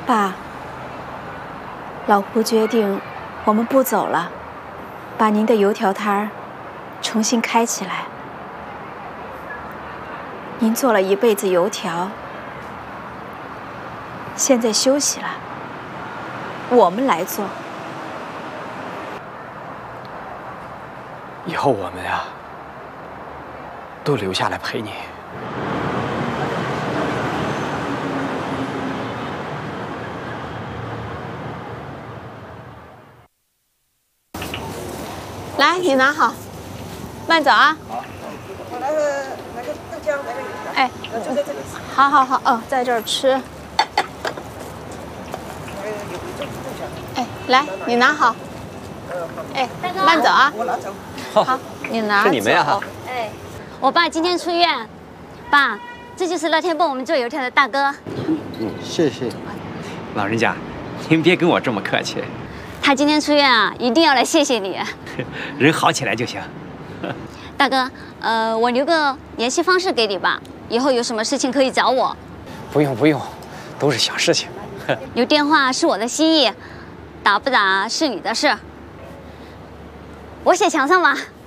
爸，老胡决定我们不走了，把您的油条摊儿重新开起来。您做了一辈子油条，现在休息了，我们来做。 以后我们呀，都留下来陪你。 来，你拿好，慢走啊。 好。我那个豆浆那个。 哎， 就在这里。 好好好，哦，在这儿吃。哎，来，你拿好。哎，慢走啊。 我拿走。 好，你拿。 是你们呀？ 哎，我爸今天出院，爸，这就是那天帮我们做油条的大哥。 谢谢。 老人家，您别跟我这么客气。 他今天出院啊，一定要来谢谢你。 人好起来就行。 大哥，我留个联系方式给你吧，以后有什么事情可以找我。 不用不用，都是小事情。 留电话是我的心意，打不打是你的事。我写墙上吧。